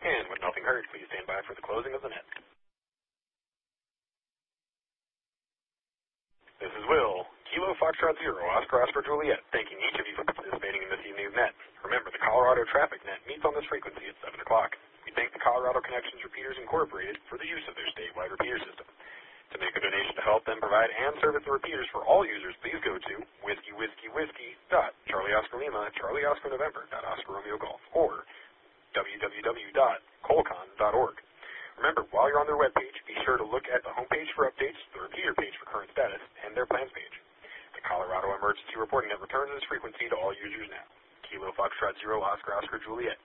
And with nothing heard, please stand by for the closing of the net. This is Will, Kilo Foxtrot Zero, Oscar Juliet, thanking each of you for participating in this evening's net. Remember, the Colorado Traffic Net meets on this frequency at 7 o'clock. We thank the Colorado Connections Repeaters Incorporated for the use of their statewide repeater system. To make a donation to help them provide and service the repeaters for all users, please go to whiskey.charlieoscarlima.charlieoscarnovember.oscarromeogolf or www.colcon.org. Remember, while you're on their webpage, be sure to look at the homepage for updates, the repeater page for current status, and their plans page. The Colorado Emergency Reporting Net returns this frequency to all users now. Kilo Foxtrot Zero, Oscar Juliet.